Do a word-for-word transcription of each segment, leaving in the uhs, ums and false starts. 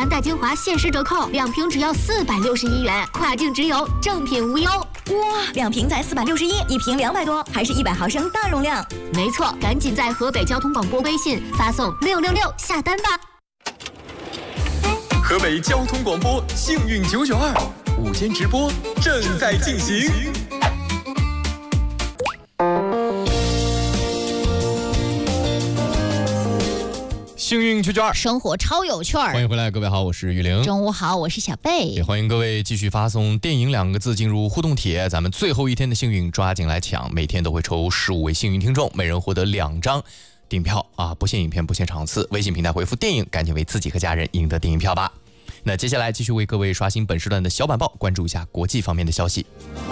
蓝带精华限时折扣，两瓶只要四百六十一元，跨境直邮，正品无忧。 哇，两瓶才四百六十一，一瓶两百多，还是一百毫升大容量。 没错，赶紧在河北交通广播微信发送六六六下单吧。 河北交通广播幸运九九二午间直播正在进行。幸运九九二， 生活超有趣儿。 欢迎回来，各位好，我是玉玲。 中午好，我是小贝。 也欢迎各位继续发送电影两个字进入互动帖，咱们最后一天的幸运抓紧来抢，每天都会抽十五位幸运听众，每人获得两张订票啊，不限影片，不限场次。微信平台回复电影，赶紧为自己和家人赢得电影票吧。那接下来继续为各位刷新本时段的小板报，关注一下国际方面的消息。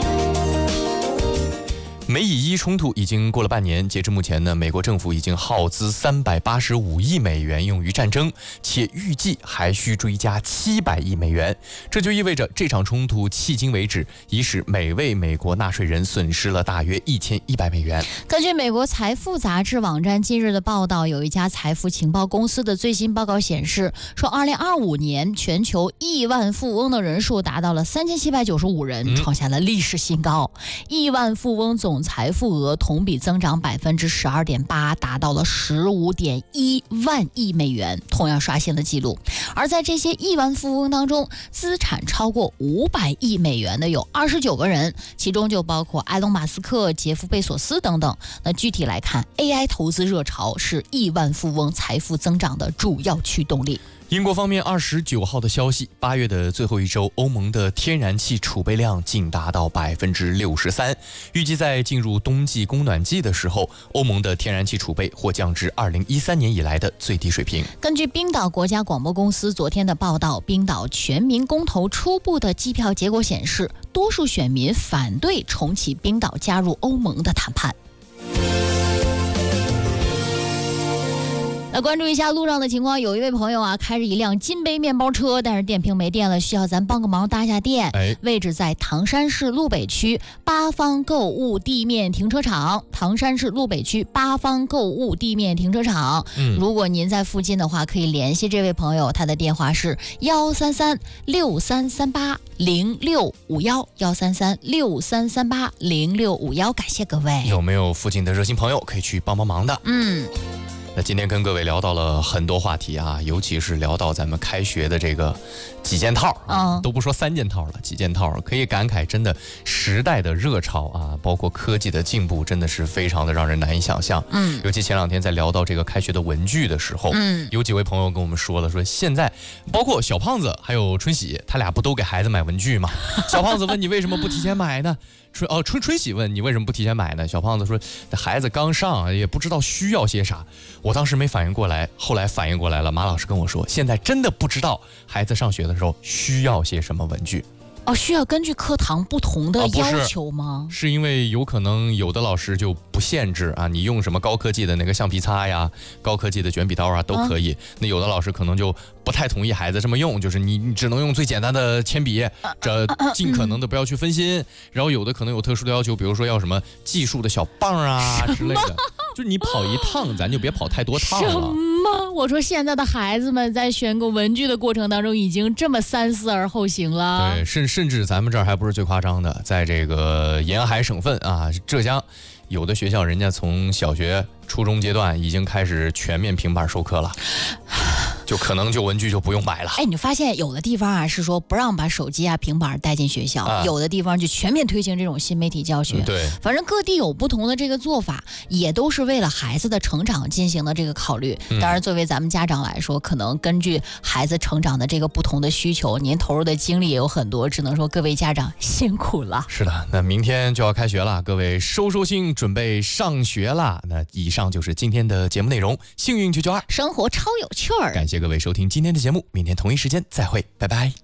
美以伊冲突已经过了半年，截至目前呢，美国政府已经耗资三百八十五亿美元用于战争，且预计还需追加七百亿美元。这就意味着这场冲突迄今为止已使每位美国纳税人损失了大约一千一百美元。 根据美国财富杂志网站近日的报道，有一家财富情报公司的最新报告显示，说二零二五年全球亿万富翁的人数达到了三千七百九十五人，创下了历史新高。亿万富翁总财富额同比增长百分之十二点八，达到了十五点一万亿美元，同样刷新了纪录。而在这些亿万富翁当中，资产超过五百亿美元的有二十九个人，其中就包括埃隆·马斯克、杰夫·贝索斯等等。那具体来看 ，A I 投资热潮是亿万富翁财富增长的主要驱动力。 英国方面二十九号的消息，八月的最后一周，欧盟的天然气储备量竟达到百分之六十三。预计在进入冬季供暖季的时候，欧盟的天然气储备或降至二零一三年以来的最低水平。 根据冰岛国家广播公司昨天的报道，冰岛全民公投初步的计票结果显示，多数选民反对重启冰岛加入欧盟的谈判。来关注一下路上的情况，有一位朋友啊，开着一辆金杯面包车，但是电瓶没电了，需要咱帮个忙搭一下电。 哎， 位置在唐山市路北区八方购物地面停车场。唐山市路北区八方购物地面停车场。嗯，如果您在附近的话，可以联系这位朋友，他的电话是幺三三六三三八零六五幺幺三三六三三八零六五幺，感谢各位。 有没有附近的热心朋友可以去帮帮忙的？ 嗯。 那今天跟各位聊到了很多话题啊，尤其是聊到咱们开学的这个几件套啊，都不说三件套了，几件套，可以感慨真的时代的热潮啊，包括科技的进步，真的是非常的让人难以想象。嗯，尤其前两天在聊到这个开学的文具的时候，嗯，有几位朋友跟我们说了，说现在包括小胖子还有春喜，他俩不都给孩子买文具吗？小胖子问你为什么不提前买呢？春哦，春春喜问你为什么不提前买呢？小胖子说，孩子刚上，也不知道需要些啥。我当时没反应过来，后来反应过来了。马老师跟我说，现在真的不知道孩子上学的时候需要些什么文具。 哦，需要根据课堂不同的要求吗？ 哦、是, 是因为有可能有的老师就不限制啊，你用什么高科技的那个橡皮擦呀，高科技的卷笔刀啊都可以。嗯、那有的老师可能就不太同意孩子这么用，就是你你只能用最简单的铅笔，这尽可能的不要去分心。然后有的可能有特殊的要求，比如说要什么计数的小棒啊之类的。就是你跑一趟，咱就别跑太多趟了。 什么？我说现在的孩子们在选购文具的过程当中，已经这么三思而后行了。 对，甚甚至咱们这儿还不是最夸张的，在这个沿海省份啊，浙江，有的学校人家从小学、初中阶段已经开始全面平板授课了。就可能就文具就不用买了。 哎，你发现有的地方啊是说不让把手机啊、平板带进学校，啊、有的地方就全面推行这种新媒体教学。 嗯、对， 反正各地有不同的这个做法，也都是为了孩子的成长进行的这个考虑。嗯、当然，作为咱们家长来说，可能根据孩子成长的这个不同的需求，您投入的精力也有很多，只能说各位家长辛苦了。 是的，那明天就要开学了，各位收收心，准备上学了。那以上就是今天的节目内容，幸运九九二， 生活超有趣儿。 感谢各位收听今天的节目，明天同一时间再会，拜拜。